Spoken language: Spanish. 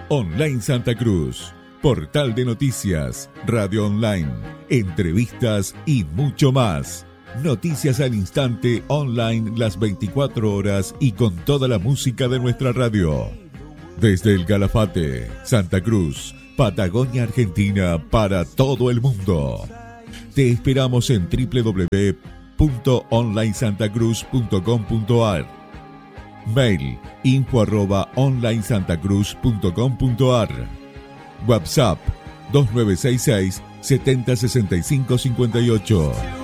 Online Santa Cruz, portal de noticias, radio online, entrevistas y mucho más. Noticias al instante online las 24 horas y con toda la música de nuestra radio. Desde el Calafate, Santa Cruz, Patagonia, Argentina, para todo el mundo. Te esperamos en www.onlinesantacruz.com.ar. Mail info@onlinesantacruz.com.ar. WhatsApp 2966 706558.